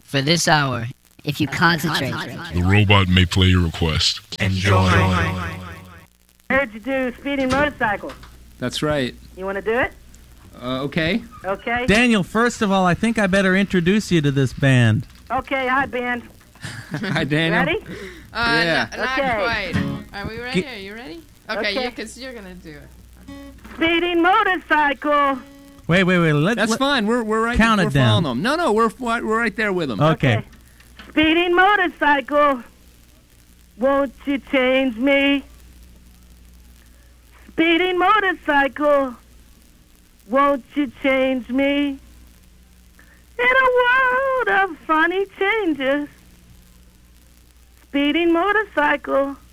For this hour, if you concentrate, The robot may play your request. Enjoy. Heard you do speeding motorcycle. That's right. You want to do it? Okay. Okay. Daniel, first of all, I think I better introduce you to this band. Okay, hi, band. Hi, Daniel. Ready? Yeah. Okay. Not quite. Are we ready? Are you ready? Okay, Okay. yeah, because you're going to do it. Speeding motorcycle. Wait. That's fine. We're right. Count it we're down. following them. No, we're right there with them. Okay. Speeding motorcycle. Won't you change me? Speeding motorcycle. Won't you change me? In a world of funny changes. Speeding motorcycle.